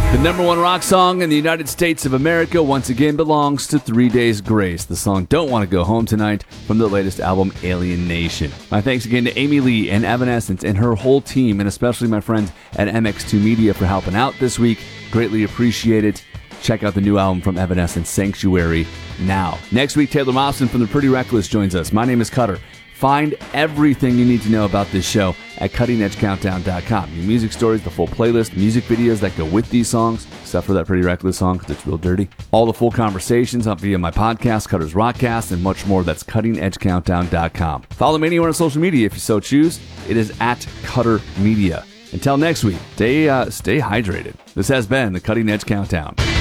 The number one rock song in the United States of America once again belongs to 3 Days Grace. The song Don't Want to Go Home Tonight from the latest album, Alien Nation. My thanks again to Amy Lee and Evanescence and her whole team, and especially my friends at MX2 Media for helping out this week. Greatly appreciate it. Check out the new album from Evanescence, Sanctuary, now. Next week, Taylor Momsen from The Pretty Reckless joins us. My name is Cutter. Find everything you need to know about this show at CuttingEdgeCountdown.com. New music stories, the full playlist, music videos that go with these songs, except for that Pretty Reckless song because it's real dirty. All the full conversations up via my podcast, Cutter's Rockcast, and much more. That's CuttingEdgeCountdown.com. Follow me anywhere on social media if you so choose. It is at Cutter Media. Until next week, stay hydrated. This has been the Cutting Edge Countdown.